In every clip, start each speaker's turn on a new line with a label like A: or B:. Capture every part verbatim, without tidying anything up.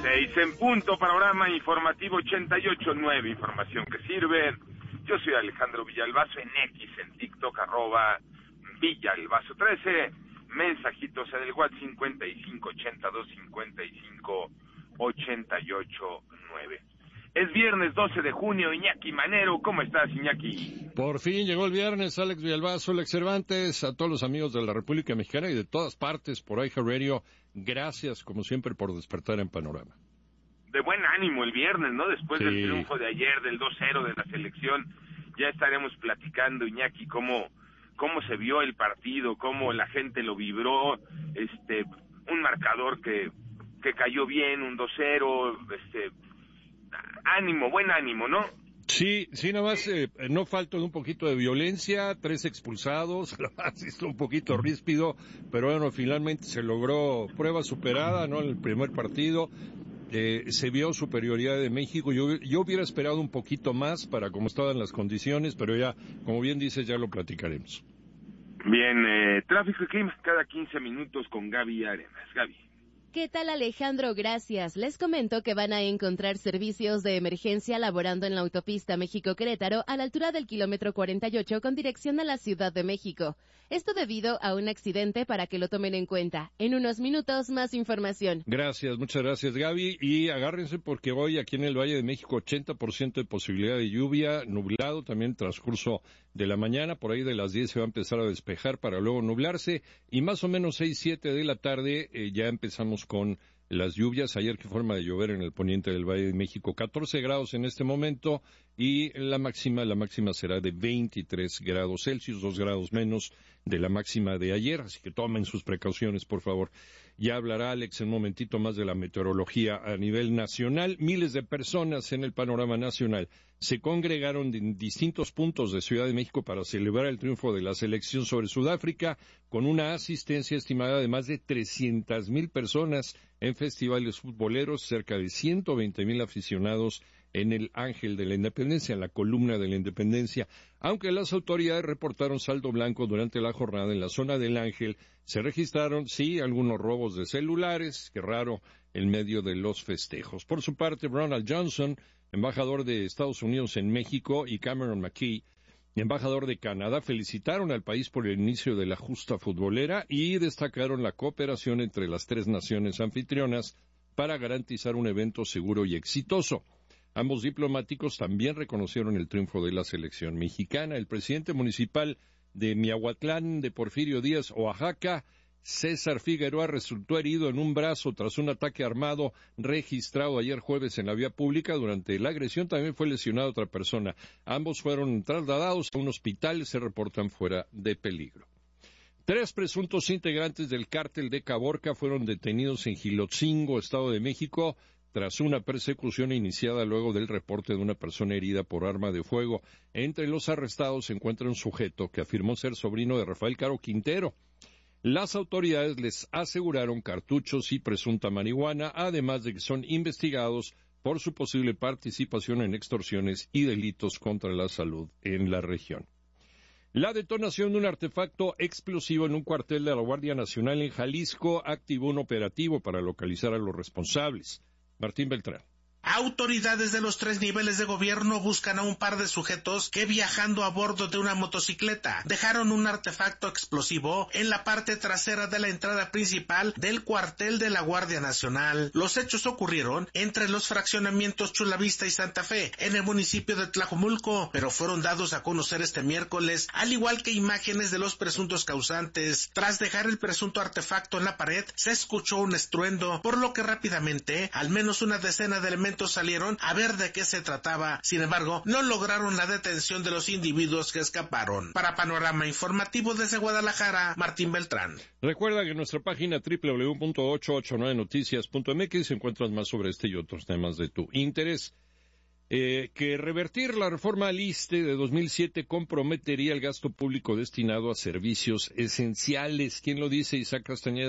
A: Seis en punto, panorama informativo ochenta y ocho nueve, información que sirve. Yo soy Alejandro Villalbazo, en X, en TikTok, arroba Villalbazo trece, mensajitos en el WhatsApp cincuenta y cinco ochenta y dos cincuenta y cinco ochenta y ocho nueve. Es viernes doce de junio, Iñaki Manero, ¿cómo estás, Iñaki?
B: Por fin llegó el viernes, Alex Villalbazo, Alex Cervantes, a todos los amigos de la República Mexicana y de todas partes por iHeartRadio, gracias como siempre por despertar en Panorama.
A: De buen ánimo el viernes, ¿no? Después
B: sí.
A: del triunfo de ayer, del dos cero de la selección, ya estaremos platicando, Iñaki, cómo, cómo se vio el partido, cómo la gente lo vibró, este, un marcador que, que cayó bien, un dos cero, este... ánimo, buen ánimo, ¿no?
B: Sí, sí, nada más eh, no falta un poquito de violencia, tres expulsados, es un poquito ríspido, pero bueno, finalmente se logró prueba superada, ¿no? En el primer partido eh, se vio superioridad de México, yo, yo hubiera esperado un poquito más para cómo estaban las condiciones, pero ya, como bien dices, ya lo platicaremos.
A: Bien, eh, tráfico y clima cada quince minutos con Gaby Arenas. Gaby.
C: ¿Qué tal, Alejandro? Gracias. Les comento que van a encontrar servicios de emergencia laborando en la autopista México-Querétaro a la altura del kilómetro cuarenta y ocho con dirección a la Ciudad de México. Esto debido a un accidente para que lo tomen en cuenta. En unos minutos, más información.
B: Gracias, muchas gracias, Gaby. Y agárrense porque hoy aquí en el Valle de México ochenta por ciento de posibilidad de lluvia, nublado también transcurso de la mañana. Por ahí de las diez se va a empezar a despejar para luego nublarse. Y más o menos seis, siete de la tarde eh, ya empezamos con las lluvias. Ayer qué forma de llover en el poniente del Valle de México, catorce grados en este momento y la máxima, la máxima será de veintitrés grados Celsius, dos grados menos de la máxima de ayer, así que tomen sus precauciones, por favor. Ya hablará Alex en un momentito más de la meteorología a nivel nacional. Miles de personas en el panorama nacional se congregaron en distintos puntos de Ciudad de México para celebrar el triunfo de la selección sobre Sudáfrica, con una asistencia estimada de más de trescientas mil personas en festivales futboleros, cerca de ciento veinte mil aficionados en el Ángel de la Independencia, en la columna de la Independencia. Aunque las autoridades reportaron saldo blanco durante la jornada en la zona del Ángel, se registraron, sí, algunos robos de celulares, qué raro, en medio de los festejos. Por su parte, Ronald Johnson, embajador de Estados Unidos en México, y Cameron McKee, embajador de Canadá, felicitaron al país por el inicio de la justa futbolera y destacaron la cooperación entre las tres naciones anfitrionas para garantizar un evento seguro y exitoso. Ambos diplomáticos también reconocieron el triunfo de la selección mexicana. El presidente municipal de Miahuatlán, de Porfirio Díaz, Oaxaca, César Figueroa, resultó herido en un brazo tras un ataque armado registrado ayer jueves en la vía pública. Durante la agresión también fue lesionada otra persona. Ambos fueron trasladados a un hospital y se reportan fuera de peligro. Tres presuntos integrantes del cártel de Caborca fueron detenidos en Gilotzingo, Estado de México, tras una persecución iniciada luego del reporte de una persona herida por arma de fuego. Entre los arrestados se encuentra un sujeto que afirmó ser sobrino de Rafael Caro Quintero. Las autoridades les aseguraron cartuchos y presunta marihuana, además de que son investigados por su posible participación en extorsiones y delitos contra la salud en la región. La detonación de un artefacto explosivo en un cuartel de la Guardia Nacional en Jalisco activó un operativo para localizar a los responsables. Martín Beltrán.
D: Autoridades de los tres niveles de gobierno buscan a un par de sujetos que, viajando a bordo de una motocicleta, dejaron un artefacto explosivo en la parte trasera de la entrada principal del cuartel de la Guardia Nacional. Los hechos ocurrieron entre los fraccionamientos Chulavista y Santa Fe, en el municipio de Tlajomulco, pero fueron dados a conocer este miércoles, al igual que imágenes de los presuntos causantes. Tras dejar el presunto artefacto en la pared, se escuchó un estruendo, por lo que rápidamente, al menos una decena de elementos salieron a ver de qué se trataba. Sin embargo, no lograron la detención de los individuos que escaparon. Para Panorama Informativo desde Guadalajara, Martín Beltrán.
B: Recuerda que en nuestra página doble u doble u doble u punto ochocientos ochenta y nueve noticias punto m x encuentras más sobre este y otros temas de tu interés. Eh, que revertir la reforma al I S S S T E de dos mil siete comprometería el gasto público destinado a servicios esenciales. ¿Quién lo dice? Isaac Castañeda.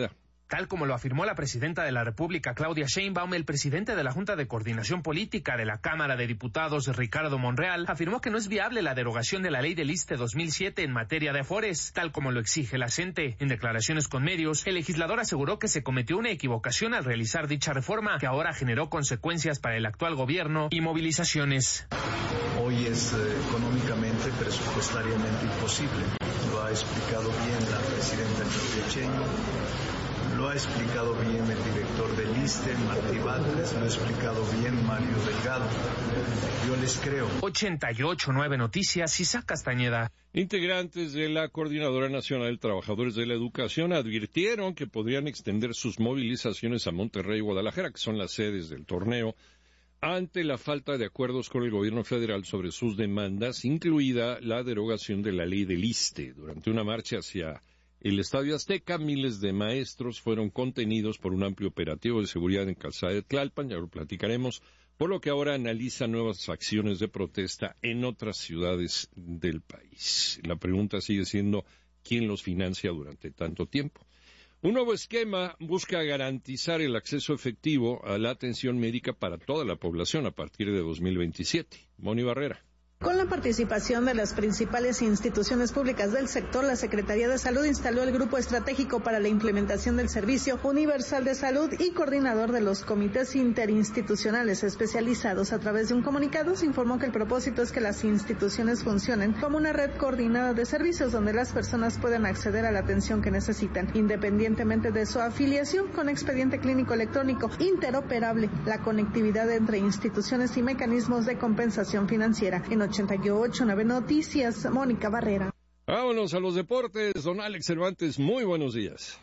E: Tal como lo afirmó la presidenta de la República, Claudia Sheinbaum, el presidente de la Junta de Coordinación Política de la Cámara de Diputados, Ricardo Monreal, afirmó que no es viable la derogación de la ley del ISSSTE dos mil siete en materia de afores, tal como lo exige la CENTE. En declaraciones con medios, el legislador aseguró que se cometió una equivocación al realizar dicha reforma, que ahora generó consecuencias para el actual gobierno y movilizaciones.
F: Hoy es eh, económicamente, presupuestariamente imposible. Lo ha explicado bien la presidenta Claudia Sheinbaum. Lo ha explicado bien el director del ISSSTE, Martí Batres, lo ha explicado bien Mario Delgado. Yo les creo.
E: ochenta y ocho punto nueve Noticias, Isaac Castañeda.
B: Integrantes de la Coordinadora Nacional de Trabajadores de la Educación advirtieron que podrían extender sus movilizaciones a Monterrey y Guadalajara, que son las sedes del torneo, ante la falta de acuerdos con el gobierno federal sobre sus demandas, incluida la derogación de la ley del ISSSTE. Durante una marcha hacia el Estadio Azteca, miles de maestros fueron contenidos por un amplio operativo de seguridad en Calzada de Tlalpan, ya lo platicaremos, por lo que ahora analiza nuevas acciones de protesta en otras ciudades del país. La pregunta sigue siendo, ¿quién los financia durante tanto tiempo? Un nuevo esquema busca garantizar el acceso efectivo a la atención médica para toda la población a partir de dos mil veintisiete. Moni Barrera.
G: Con la participación de las principales instituciones públicas del sector, la Secretaría de Salud instaló el Grupo Estratégico para la Implementación del Servicio Universal de Salud y coordinador de los comités interinstitucionales especializados. A través de un comunicado se informó que el propósito es que las instituciones funcionen como una red coordinada de servicios donde las personas puedan acceder a la atención que necesitan, independientemente de su afiliación, con expediente clínico electrónico interoperable, la conectividad entre instituciones y mecanismos de compensación financiera. En ochenta y ocho punto nueve Noticias, Mónica Barrera.
B: Vámonos a los deportes. Don Alex Cervantes, muy buenos días.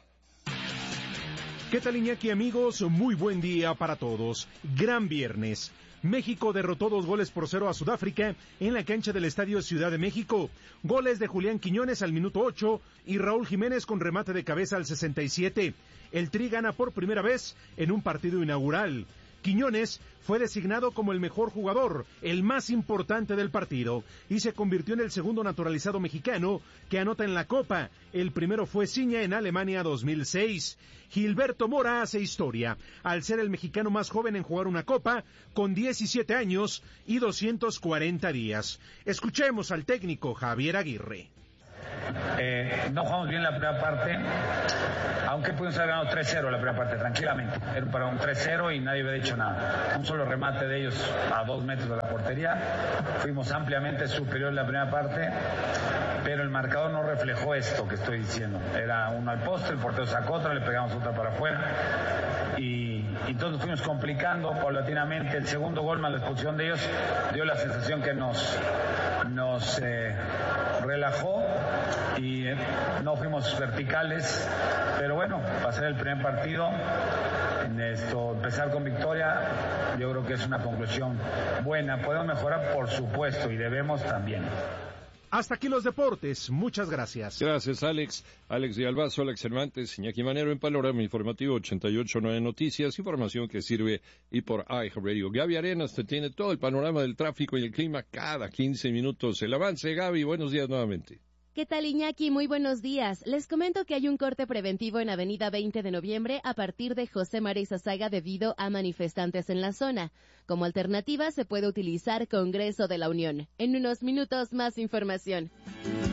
H: ¿Qué tal, Iñaki, amigos? Muy buen día para todos. Gran viernes. México derrotó dos goles por cero a Sudáfrica en la cancha del Estadio Ciudad de México. Goles de Julián Quiñones al minuto ocho y Raúl Jiménez con remate de cabeza al sesenta y siete. El Tri gana por primera vez en un partido inaugural. Quiñones fue designado como el mejor jugador, el más importante del partido, y se convirtió en el segundo naturalizado mexicano que anota en la Copa. El primero fue Ciña en Alemania dos mil seis. Gilberto Mora hace historia, al ser el mexicano más joven en jugar una Copa, con diecisiete años y doscientos cuarenta días. Escuchemos al técnico Javier Aguirre.
I: Eh, no jugamos bien la primera parte, aunque pudimos haber ganado tres cero la primera parte, tranquilamente. Era para un tres cero y nadie había dicho nada. Un solo remate de ellos a dos metros de la portería. Fuimos ampliamente superior en la primera parte, pero el marcador no reflejó esto que estoy diciendo. Era uno al poste, el portero sacó otra, le pegamos otra para afuera. Y, y todos nos fuimos complicando paulatinamente. El segundo gol más la expulsión de ellos dio la sensación que nos, nos eh, relajó. Y eh, no fuimos verticales, pero bueno, pasar el primer partido, en esto, empezar con victoria, yo creo que es una conclusión buena. Podemos mejorar, por supuesto, y debemos también.
H: Hasta aquí los deportes, muchas gracias.
B: Gracias, Alex. Alex de Albazo, Alex Cervantes, Iñaki Manero en Panorama Informativo ochenta y ocho punto nueve Noticias, información que sirve y por iHeartRadio. Gaby Arenas te tiene todo el panorama del tráfico y el clima cada quince minutos. El avance, Gaby, buenos días nuevamente.
C: ¿Qué tal, Iñaki? Muy buenos días. Les comento que hay un corte preventivo en Avenida veinte de Noviembre a partir de José María Sasaga debido a manifestantes en la zona. Como alternativa se puede utilizar Congreso de la Unión. En unos minutos más información.